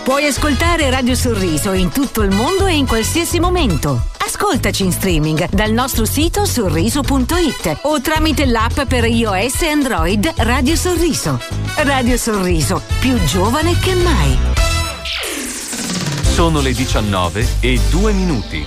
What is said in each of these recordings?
Puoi ascoltare Radio Sorriso in tutto il mondo e in qualsiasi momento. Ascoltaci in streaming dal nostro sito sorriso.it o tramite l'app per iOS e Android Radio Sorriso. Radio Sorriso, più giovane che mai. Sono le 19:02.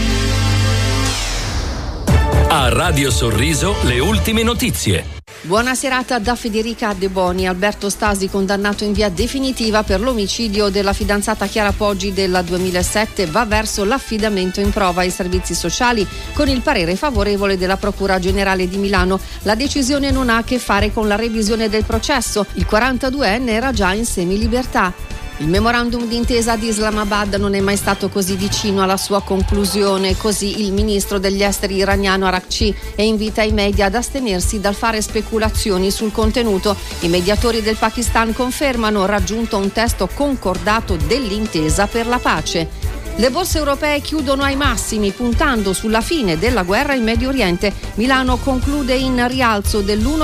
A Radio Sorriso le ultime notizie. Buona serata da Federica De Boni. Alberto Stasi condannato in via definitiva per l'omicidio della fidanzata Chiara Poggi del 2007 va verso l'affidamento in prova ai servizi sociali con il parere favorevole della Procura Generale di Milano. La decisione non ha a che fare con la revisione del processo. Il 42enne era già in semilibertà. Il memorandum d'intesa di Islamabad non è mai stato così vicino alla sua conclusione, così il ministro degli esteri iraniano Araghchi e invita i media ad astenersi dal fare speculazioni sul contenuto. I mediatori del Pakistan confermano raggiunto un testo concordato dell'intesa per la pace. Le borse europee chiudono ai massimi, puntando sulla fine della guerra in Medio Oriente. Milano conclude in rialzo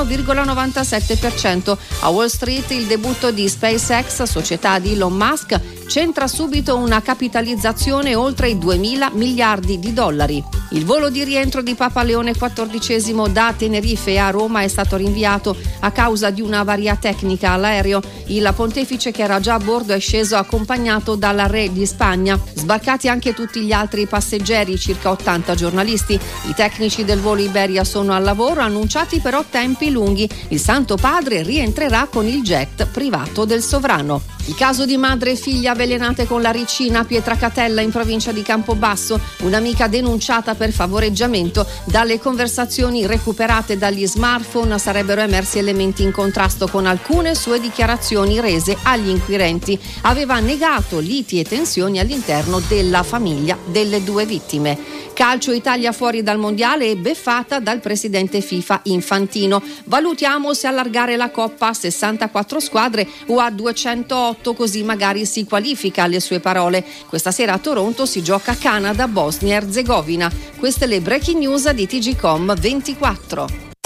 dell'1,97%. A Wall Street il debutto di SpaceX, società di Elon Musk, centra subito una capitalizzazione oltre i 2.000 miliardi di dollari. Il volo di rientro di Papa Leone XIV da Tenerife a Roma è stato rinviato a causa di un'avaria tecnica all'aereo. Il pontefice, che era già a bordo, è sceso accompagnato dalla Re di Spagna. Sbarcati anche tutti gli altri passeggeri, circa 80 giornalisti. I tecnici del volo Iberia sono al lavoro, annunciati però tempi lunghi. Il Santo Padre rientrerà con il jet privato del sovrano. Il caso di madre e figlia avvelenate con la ricina a Pietracatella in provincia di Campobasso, un'amica denunciata per favoreggiamento. Dalle conversazioni recuperate dagli smartphone sarebbero emersi elementi in contrasto con alcune sue dichiarazioni rese agli inquirenti. Aveva negato liti e tensioni all'interno della famiglia delle due vittime. Calcio, Italia fuori dal mondiale e beffata dal presidente FIFA Infantino. Valutiamo se allargare la Coppa a 64 squadre o a 208, così magari si qualifica, alle sue parole. Questa sera a Toronto si gioca Canada, Bosnia e Erzegovina. Queste le breaking news di TGcom 24.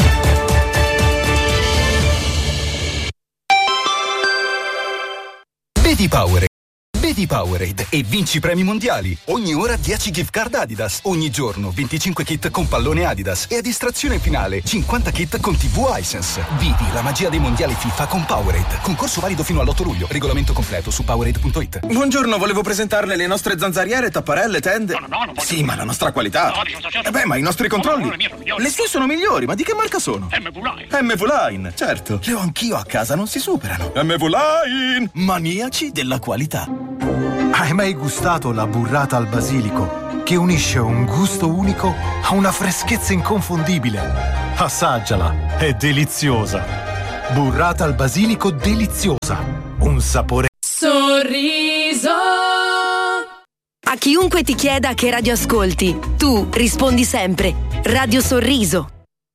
Vedi Powerade e vinci premi mondiali. Ogni ora 10 gift card Adidas. Ogni giorno 25 kit con pallone Adidas. E a distrazione finale 50 kit con TV Hisense. Vivi la magia dei mondiali FIFA con Powerade. Concorso valido fino all'8 luglio. Regolamento completo su Powerade.it. Buongiorno, volevo presentarle le nostre zanzariere, tapparelle, tende. No, non voglio. Sì, ma la nostra qualità. Ma i nostri controlli. Le sue sono migliori, ma di che marca sono? MV Line, certo. Le ho anch'io a casa, non si superano. MV Line, maniaci della qualità. Hai mai gustato la burrata al basilico, che unisce un gusto unico a una freschezza inconfondibile? Assaggiala, è deliziosa. Burrata al basilico deliziosa, un sapore. Sorriso. A chiunque ti chieda che radio ascolti, tu rispondi sempre Radio Sorriso.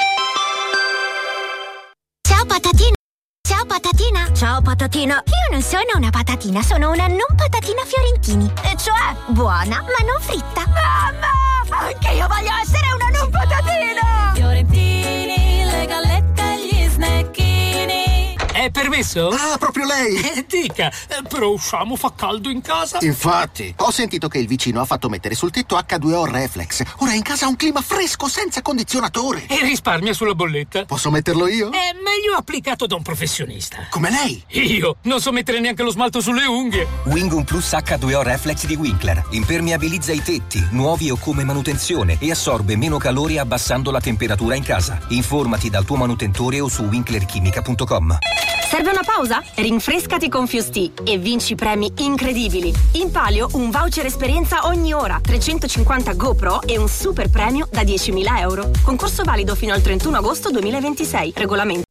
Ciao patatina. Ciao patatina. Ciao patatina. Io non sono una patatina, sono una non patatina Fiorentini. E cioè buona ma non fritta. Mamma, anche io voglio essere una non patatina. Fiorentini, le gallette e gli snecchini. È permesso? Ah, proprio lei! Dica, però usciamo, fa caldo in casa. Infatti, ho sentito che il vicino ha fatto mettere sul tetto H2O Reflex. Ora in casa ha un clima fresco senza condizionatore. E risparmia sulla bolletta. Posso metterlo io? È meglio applicato da un professionista. Come lei? Io non so mettere neanche lo smalto sulle unghie. Wingum Plus H2O Reflex di Winkler. Impermeabilizza i tetti, nuovi o come manutenzione, e assorbe meno calore abbassando la temperatura in casa. Informati dal tuo manutentore o su winklerchimica.com. Serve una pausa? Rinfrescati con Fusti e vinci premi incredibili. In palio un voucher esperienza ogni ora, 350 GoPro e un super premio da 10.000 euro. Concorso valido fino al 31 agosto 2026. Regolamento